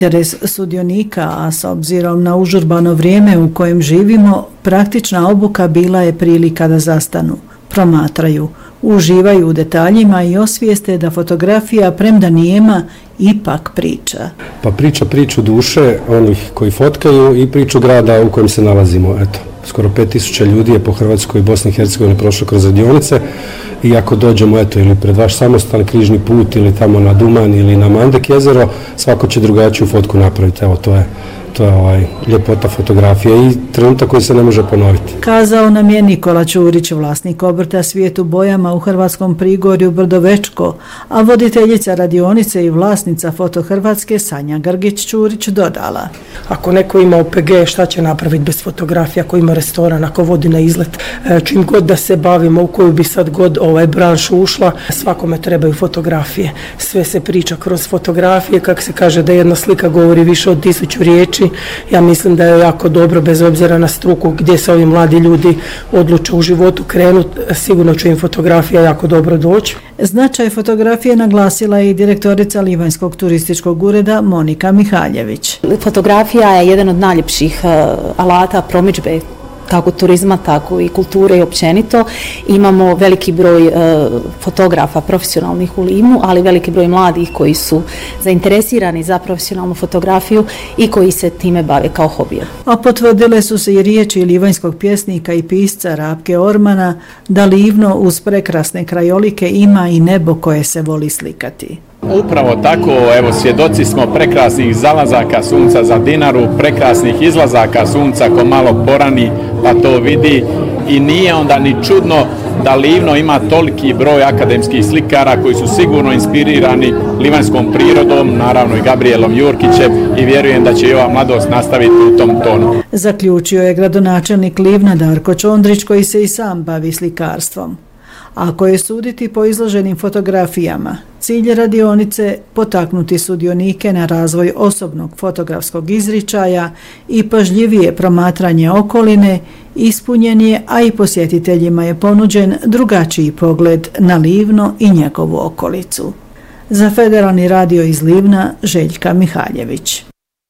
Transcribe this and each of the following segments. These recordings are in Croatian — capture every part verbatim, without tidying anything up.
Interes sudionika, a s obzirom na užurbano vrijeme u kojem živimo, praktična obuka bila je prilika da zastanu, promatraju, uživaju u detaljima i osvijeste da fotografija, premda nijema, ipak priča. Pa priča priču duše onih koji fotkaju i priču grada u kojem se nalazimo. Eto, skoro pet tisuća ljudi je po Hrvatskoj i Bosni i Hercegovini prošlo kroz radionice i ako dođemo eto ili pred vaš samostalni križni put ili tamo na Duman ili na Mandek jezero, svako će drugačiju fotku napraviti. Evo, to je To je ovaj, ljepota fotografija i trenutak koji se ne može ponoviti. Kazao nam je Nikola Ćurić, vlasnik obrta Svijet u bojama u Hrvatskom Prigorju Brdovečko, a voditeljica radionice i vlasnica Foto Hrvatske Sanja Grgić-Ćurić dodala. Ako neko ima O P G, šta će napraviti bez fotografija, ako ima restoran, ako vodi na izlet, čim god da se bavimo, u koju bi sad god ovaj branšu ušla, svakome trebaju fotografije. Sve se priča kroz fotografije, kako se kaže da jedna slika govori više od tisuću riječi. Ja mislim da je jako dobro, bez obzira na struku gdje se ovi mladi ljudi odluče u životu krenuti, sigurno će im fotografija jako dobro doći. Značaj fotografije naglasila je i direktorica Livanjskog turističkog ureda Monika Mihaljević. Fotografija je jedan od najljepših uh, alata promidžbe kako turizma, tako i kulture i općenito. Imamo veliki broj e, fotografa profesionalnih u Livnu, ali veliki broj mladih koji su zainteresirani za profesionalnu fotografiju i koji se time bave kao hobija. A potvrdile su se i riječi livanjskog pjesnika i pisca Rabke Ormana da Livno uz prekrasne krajolike ima i nebo koje se voli slikati. Upravo tako, evo, svjedoci smo prekrasnih zalazaka sunca za Dinaru, prekrasnih izlazaka sunca ko malo porani pa to vidi i nije onda ni čudno da Livno ima toliki broj akademskih slikara koji su sigurno inspirirani livanjskom prirodom, naravno i Gabrielom Jurkićem i vjerujem da će i ova mladost nastaviti u tom tonu. Zaključio je gradonačelnik Livna Darko Čondrić koji se i sam bavi slikarstvom. Ako je suditi po izloženim fotografijama, cilj radionice potaknuti sudionike na razvoj osobnog fotografskog izričaja i pažljivije promatranje okoline, ispunjen je, a i posjetiteljima je ponuđen drugačiji pogled na Livno i njegovu okolicu. Za Federalni radio iz Livna, Željka Mihaljević.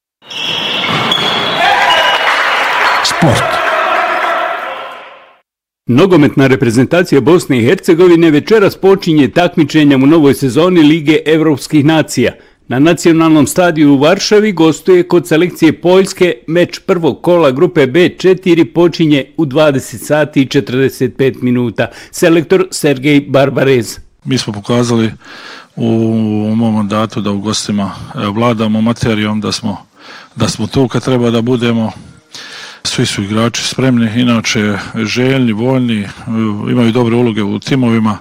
Sport. Nogometna reprezentacija Bosne i Hercegovine večeras počinje takmičenjem u novoj sezoni Lige Evropskih nacija. Na nacionalnom stadiju u Varšavi gostuje kod selekcije Poljske. Meč prvog kola grupe B četiri počinje u dvadeset sati i četrdeset pet minuta. Selektor Sergej Barbarez. Mi smo pokazali u mom mandatu da u gostima vladamo materijom, da smo, da smo tu kad treba da budemo. Svi su igrači spremni, inače željni, voljni, imaju dobre uloge u timovima,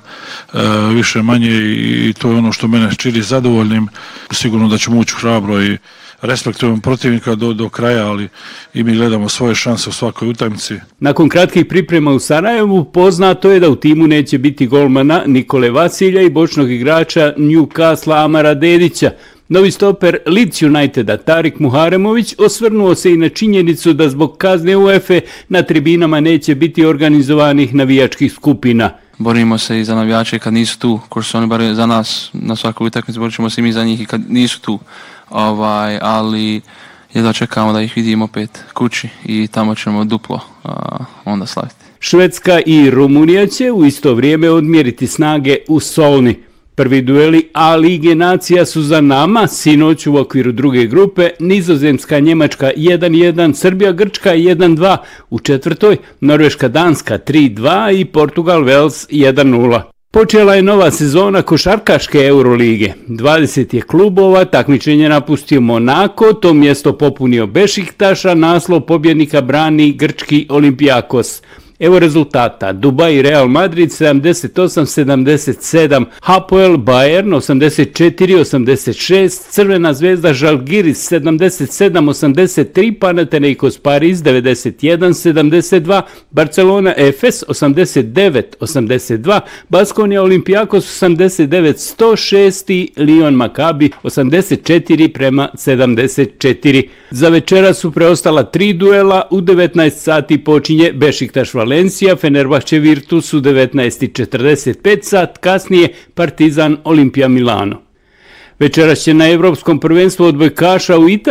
više manje i to je ono što mene čini zadovoljnim. Sigurno da ćemo ući hrabro i respektujemo protivnika do, do kraja, ali i mi gledamo svoje šanse u svakoj utakmici. Nakon kratkih priprema u Sarajevu poznato je da u timu neće biti golmana Nikole Vasilja i bočnog igrača Newcastle Amara Dedića. Novi stoper Leeds Uniteda Tarik Muharemović osvrnuo se i na činjenicu da zbog kazne UEFA na tribinama neće biti organizovanih navijačkih skupina. Borimo se i za navijače kad nisu tu, ko su oni bar za nas na svakoj utakmici, borit ćemo se i mi za njih i kad nisu tu. Ovaj, ali jedva čekamo da ih vidimo opet kući i tamo ćemo duplo a, onda slaviti. Švedska i Rumunija će u isto vrijeme odmjeriti snage u Solni. Prvi dueli A Lige nacija su za nama, sinoć u okviru druge grupe, Nizozemska Njemačka jedan jedan, Srbija Grčka jedan dva, u četvrtoj Norveška Danska tri dva i Portugal Wales jedan nula. Počela je nova sezona košarkaške Eurolige. dvadeset je klubova, takmičenje napustio Monako, to mjesto popunio Bešiktaš, a naslov pobjednika brani grčki Olympiakos. Evo rezultata: Dubai Real Madrid sedamdeset osam sedamdeset sedam, Hapoel Bayern osamdeset četiri osamdeset šest, Crvena zvezda Žalgiris sedamdeset sedam osamdeset tri, Panathinaikos Pariz devedeset jedan sedamdeset dva, Barcelona Efes osamdeset devet osamdeset dva, Baskonia Olympiakos osamdeset devet sto šest i Lyon Maccabi osamdeset četiri prema sedamdeset četiri. Za večera su preostala tri duela, u devetnaest sati počinje Bešiktaš Valencija, Fenerbahče Virtus u devetnaest i četrdeset pet sat, kasnije Partizan Olimpija Milano. Večeras će na Evropskom prvenstvu odbojkaša u Italiji